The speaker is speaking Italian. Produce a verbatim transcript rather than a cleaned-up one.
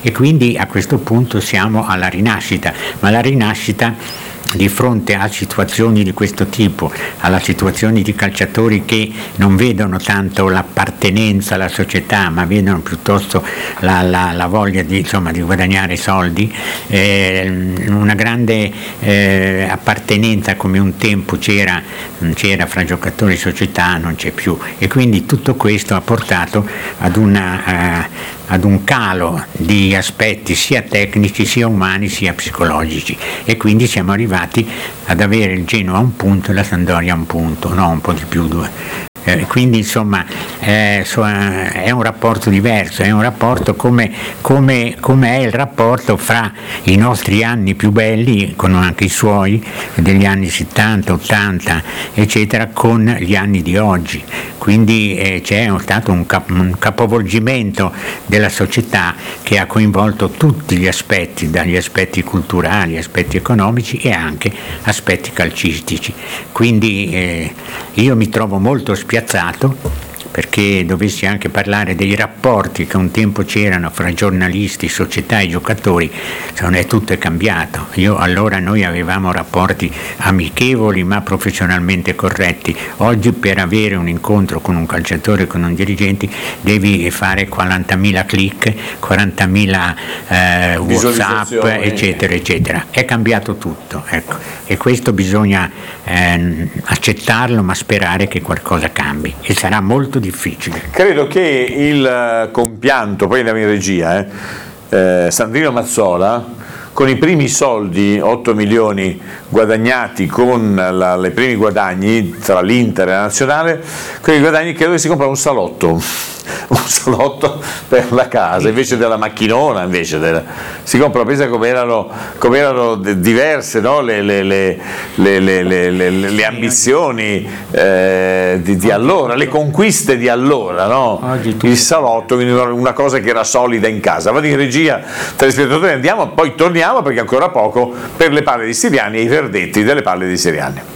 e quindi a questo punto siamo alla rinascita, ma la rinascita di fronte a situazioni di questo tipo, alla situazione di calciatori che non vedono tanto l'appartenenza alla società, ma vedono piuttosto la, la, la voglia di, insomma, di guadagnare soldi, eh, una grande eh, appartenenza come un tempo c'era, c'era fra giocatori e società, non c'è più, e quindi tutto questo ha portato ad una eh, ad un calo di aspetti sia tecnici, sia umani, sia psicologici, e quindi siamo arrivati ad avere il Genoa a un punto e la Sampdoria a un punto, no, un po' di più, due. Eh, quindi insomma eh, so, eh, è un rapporto diverso, è un rapporto come, come, come è il rapporto fra i nostri anni più belli, con anche i suoi, degli anni settanta, ottanta, eccetera, con gli anni di oggi. Quindi eh, c'è stato un, cap- un capovolgimento della società che ha coinvolto tutti gli aspetti, dagli aspetti culturali, aspetti economici e anche aspetti calcistici. Quindi eh, io mi trovo molto spiazzato perché dovessi anche parlare dei rapporti che un tempo c'erano fra giornalisti, società e giocatori, non è tutto è cambiato. Io, allora noi avevamo rapporti amichevoli ma professionalmente corretti. Oggi per avere un incontro con un calciatore, con un dirigente, devi fare quarantamila click, quarantamila eh, WhatsApp, eccetera, eccetera. È cambiato tutto, ecco. E questo bisogna eh, accettarlo, ma sperare che qualcosa cambi, e sarà molto difficile. Credo che il compianto, poi andiamo in regia, eh, eh, Sandrino Mazzola, con i primi soldi, otto milioni guadagnati con la, i primi guadagni tra l'Inter e la Nazionale, quei guadagni credo che si compra un salotto, un salotto per la casa, invece della macchinona, invece della, si compra, pensa come erano, come erano diverse, no? le, le, le, le, le, le, le, le ambizioni eh, di, di allora, le conquiste di allora, no? Il salotto, quindi una cosa che era solida in casa. Vado in regia, telespettatori, andiamo, poi torniamo perché ancora poco per le palle di Siriani e i verdetti delle palle di Siriani.